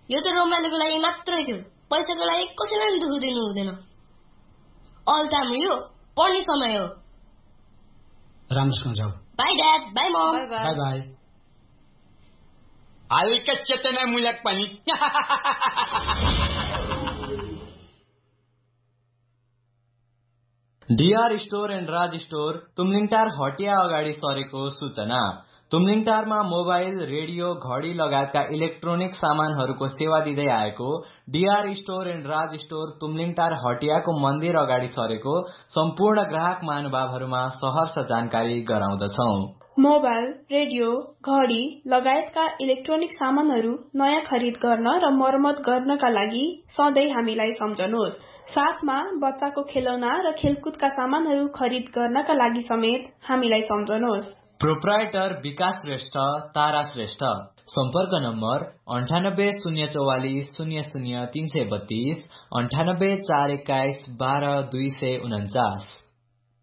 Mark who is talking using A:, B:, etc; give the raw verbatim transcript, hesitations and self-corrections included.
A: यो त रमाइलोको लागि मात्रै थियो, पैसाको लागि कसैलाई पनि दुःख दिनु हुँदैन। अल टाइम यो पढ्ने समय हो।
B: राम्रोसँग जाऊ।
A: By dad, by momo.
B: By by.
C: हल्का चेतनामूलक पनि।
D: DR store and Raj store Tumlingtar हटिया अगाडि सरेको सूचना। तुमलिङटारमा मोबाइल, रेडियो, घडी लगायतका इलेक्ट्रोनिक सामानहरूको सेवा दिँदै आएको DR store and Raj store Tumlingtar हटियाको मन्दिर अगाडि सरेको सम्पूर्ण ग्राहक महानुभावहरूमा सहर्ष जानकारी गराउँदछौ।
E: मोबाइल, रेडियो, घडी लगायतका इलेक्ट्रोनिक सामानहरू नयाँ खरिद गर्न र मर्मत गर्नका लागि सधैँ हामीलाई सम्झनुहोस्। साथमा बच्चाको खेलौना र खेलकुदका सामानहरू खरिद गर्नका लागि समेत हामीलाई सम्झनुहोस्।
D: प्रोप्राइटर विकास श्रेष्ठ, तारा श्रेष्ठ। सम्पर्क नम्बर अन्ठानब्बे शून्य चौवालिस शून्य शून्य तीन सय बत्तीस, अन्ठानब्बे चार एक्काइस बाह्र दुई सय उन्चास।